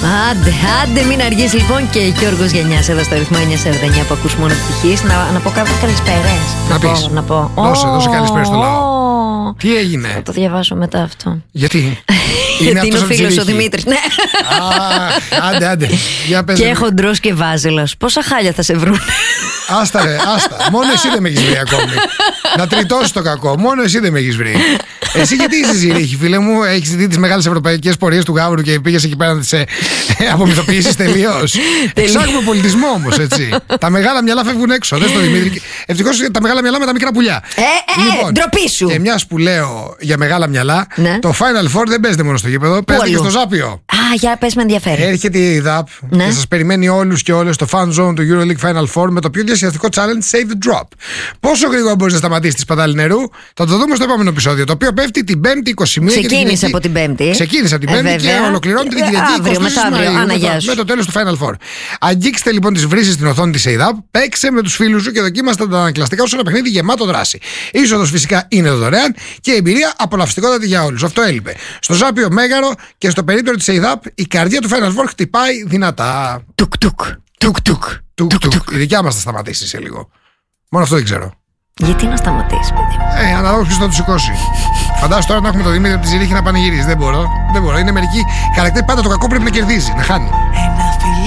Άντε, μην αργείς λοιπόν. Και Γιώργος Γενιάς εδώ στο ρυθμό 949 που ακούς μόνο επιτυχής. Να πω κάποιες καλησπέρες. Να πω. Δώσε καλησπέρα στο λαό. Τι έγινε? Θα το διαβάσω μετά αυτό. Γιατί? Γιατί είναι ο φίλος ο Δημήτρης. Ναι. Άντε. Και χοντρός και βάζελος. Πόσα χάλια θα σε βρουν? Άστα. Μόνο εσύ δεν με έχεις βρει ακόμη. Να τριτώσεις το κακό. Μόνο εσύ δεν με έχεις βρει. Εσύ γιατί είσαι Ζηρίχη, φίλε μου? Έχεις δει τις μεγάλες ευρωπαϊκές πορείες του Γαύρου και πήγες εκεί πέρα να τις απομυθοποιήσεις τελείως? Ψάχνουμε πολιτισμό όμως, έτσι. Τα μεγάλα μυαλά φεύγουν έξω. Δες το Δημήτρη. Ευτυχώς τα μεγάλα μυαλά με τα μικρά πουλιά. Λοιπόν, ντροπή σου. Και μιας που λέω για μεγάλα μυαλά, το Final Four δεν παίζεται μόνο στο γήπεδο, παίζεται και στο Ζάπιο. Για πες, με ενδιαφέρει. Έρχεται η ΕΙΔΑΠ και σας περιμένει όλους και όλες στο Fan Zone του EuroLeague Final Four με το πιο διασκεδαστικό challenge Save the Drop. Πόσο γρήγορα μπορείς να σταματήσεις τη σπατάλη νερού? Θα το δούμε στο επόμενο επεισόδιο, το οποίο πέφτει την 5η 21. Ξεκίνησε από την 5η. Ξεκίνησε από την 5η και ολοκληρώνεται την Κυριακή 23 με το τέλος του Final Four. Αγγίξτε λοιπόν τις βρύσεις στην οθόνη της ΕΙΔΑΠ, παίξε με τους φίλους σου και δοκίμαστε τα ανακλαστικά σου ένα παιχνίδι γεμάτο δράση. Η είσοδος φυσικά είναι δωρεάν και η εμπειρία απολαυστικότατη για όλους. Αυτό έλειπε. Στο Ζάπιο Μέγαρο και στο περίπτερο της ΕΙΔΑΠ η καρδιά του Final Four χτυπάει δυνατά. Τουκ-τουκ. Η δικιά μας θα σταματήσει σε λίγο. Μόνο αυτό δεν ξέρω. Γιατί να σταματήσει, παιδί? Αναλόγως ποιος θα του σηκώσει. Φαντάζομαι τώρα να έχουμε το Δημήτρη από τη Ζηρίχη να πανηγυρίζει. Δεν μπορώ. Είναι μερικοί χαρακτήρες. Πάντα το κακό πρέπει να κερδίζει, να χάνει.